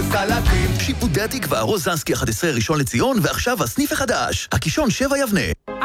חלקים. שיפודי התקווה, רוזנסקי 11 ראשון לציון, ועכשיו הסניף החדש, הקישון 7 יבנה.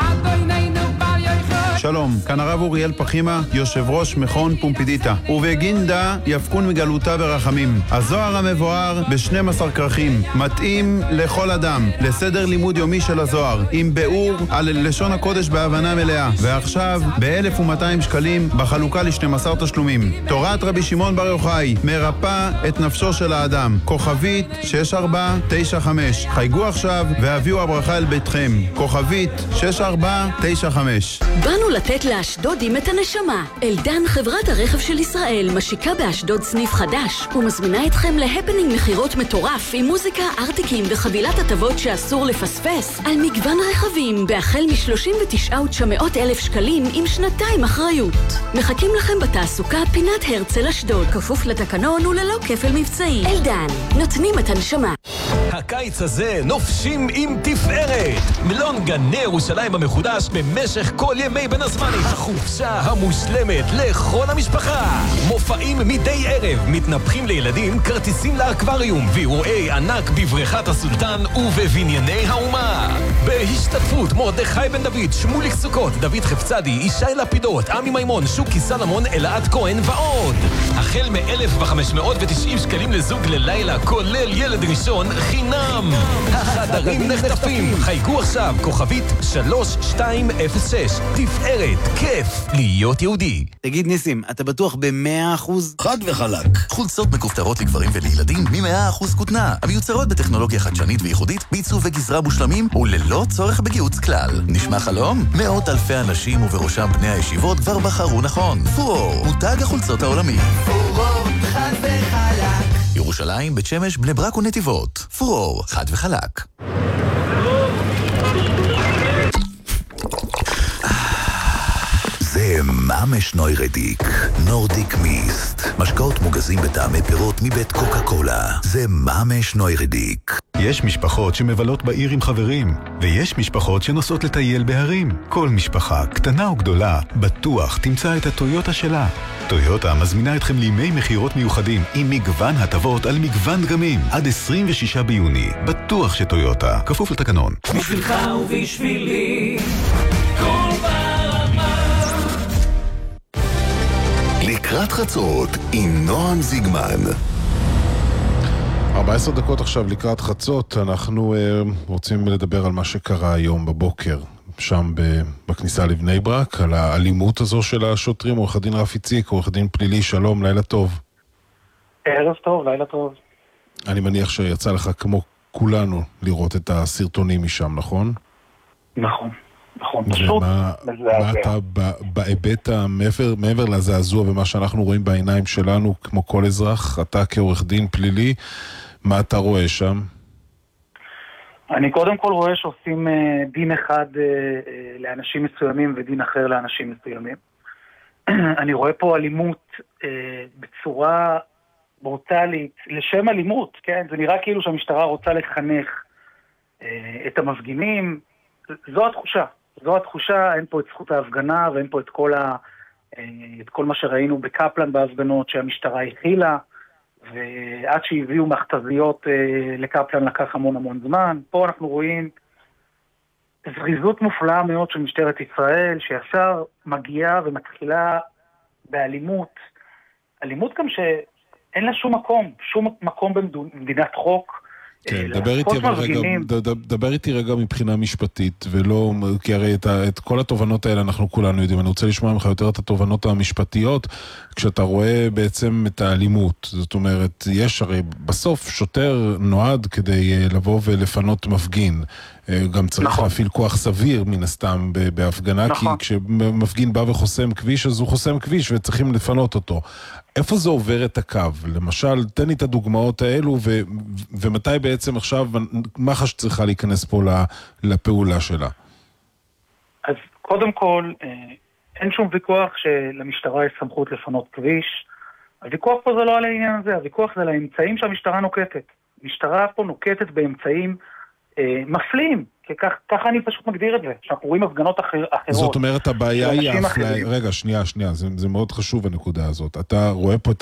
שלום, כאן הרב אוריאל פחימה, יושב ראש מכון פומפידיטה. ובגינדה יפקון מגלותה ברחמים. הזוהר המבואר ב12 כרכים, מתאים לכל אדם, לסדר לימוד יומי של הזוהר, עם ביאור על לשון הקודש בהבנה מלאה. ועכשיו ב1,200 שקלים בחלוקה ל12 תשלומים. תורת רבי שמעון בר יוחאי, מרפא את נפשו של האדם. כוכבית 6495. חייגו עכשיו והביאו הברכה אל ביתכם. כוכבית 6495. באנו לתת לאשדודים את הנשמה. אלדן, חברת הרכב של ישראל, משיקה באשדוד סניף חדש ומזמינה אתכם להפנינג מחירות מטורף עם מוזיקה, ארטיקים וחבילת הטבות שאסור לפספס על מגוון רכבים בהחל מ39,900 שקלים עם שנתיים אחריות. מחכים לכם בתעסוקה פינת הרצל אשדוד, כפוף לתקנון וללא כפל מבצעי. אלדן, נותנים את הנשמה. הקיץ הזה נופשים עם תפארת. מלון גני ירושלים המחודש במשך כל ימי בין הזמנים. החופשה המושלמת לכל המשפחה. מופעים מדי ערב, מתנפחים לילדים, כרטיסים לאקווריום, ואירועי ענק בבריכת הסולטן ובבנייני האומה. בהשתתפות מרדכי בן דוד, שמוליק סוכות, דוד חפצדי, ישי לפידות, עמי מימון, שוקי סלמון, אלעד כהן ועוד. החל מ-1,590 שקלים לזוג ללילה, כולל ילד ראשון חינם. החדרים נחטפים. חייגו עכשיו, כוכבית 3206. תפארת, כיף להיות יהודי. תגיד ניסים, אתה בטוח ב100%? חד וחלק. חולצות מכופתרות לגברים ולילדים מ100% כותנה, המיוצרות בטכנולוגיה חדשנית וייחודית, בעיצוב וגזרה מושלמים וללא צורך בגיוץ כלל. נשמע חלום? מאות אלפי אנשים ובראשם בני הישיבות כבר בחרו נכון. פורור, מותג החולצות העולמי. פורור, חד וחלק. ירושלים, בית שמש, בני ברק ונתיבות. פורור, חד וחלק. זה ממש נוירדיק, נורדיק מיסט. משקאות מוגזים בטעמי פירות מבית קוקה קולה. זה ממש נוירדיק. יש משפחות שמבלות בעיר עם חברים, ויש משפחות שנוסעות לטייל בהרים. כל משפחה, קטנה או גדולה, בטוח תמצא את הטויוטה שלה. טויוטה מזמינה אתכם לימי מחירות מיוחדים עם מגוון הטבות על מגוון דגמים. עד 26 ביוני. בטוח שטויוטה, כפוף לתקנון. בשבילך ובשבילי, כל לקראת חצות עם נועם זיגמן. 14 דקות עכשיו לקראת חצות. אנחנו רוצים לדבר על מה שקרה היום בבוקר שם בכניסה לבני ברק, על האלימות הזו של השוטרים. עורך הדין רפי ציק, עורך דין פלילי, שלום, לילה טוב. ערב טוב, לילה טוב. אני מניח שיצא לך כמו כולנו לראות את הסרטונים משם, נכון? נכון. פשוט מה אתה בהיבט מעבר לזעזוע ומה שאנחנו רואים בעיניים שלנו כמו כל אזרח, אתה כעורך דין פלילי, מה אתה רואה שם? אני קודם כל רואה שעושים דין אחד לאנשים מסוימים ודין אחר לאנשים מסוימים. אני רואה פה אלימות בצורה ברוטלית, לשם אלימות, כן? זה נראה כאילו שהמשטרה רוצה לחנך את המפגינים. זו התחושה, אין פה את זכות ההפגנה ואין פה את כל מה שראינו בקפלן בהפגנות שהמשטרה הכילה, ועד שהביאו מכתזיות לקפלן לקח המון זמן. פה אנחנו רואים זריזות מופלאה מאוד של משטרת ישראל, שישר מגיעה ומתחילה באלימות. אלימות גם שאין לה שום מקום במדינת חוק. כן, דבר איתי רגע מבחינה משפטית, ולא, כי הרי את כל התובנות האלה אנחנו כולנו יודעים. אני רוצה לשמוע ממך יותר את התובנות המשפטיות, כשאתה רואה בעצם את האלימות. זאת אומרת, יש הרי בסוף שוטר נועד כדי לבוא ולפנות מפגין. גם צריך להפעיל כוח סביר מן הסתם בהפגנה, כי כשמפגין בא וחוסם כביש, אז הוא חוסם כביש וצריכים לפנות אותו. איפה זה עובר את הקו? למשל, תן לי את הדוגמאות האלו, ומתי בעצם עכשיו מח"ש צריכה להיכנס פה לפעולה שלה? אז קודם כל, אין שום ויכוח שלמשטרה יש סמכות לפנות כביש. הוויכוח פה זה לא על העניין הזה, הוויכוח זה על האמצעים שהמשטרה נוקטת. המשטרה פה נוקטת באמצעים מפלים, ככה אני פשוט מגדיר את זה, שאנחנו רואים הפגנות אחרות. זאת אומרת, הבעיה היא רגע, שנייה, זה מאוד חשוב הנקודה הזאת. אתה רואה פה את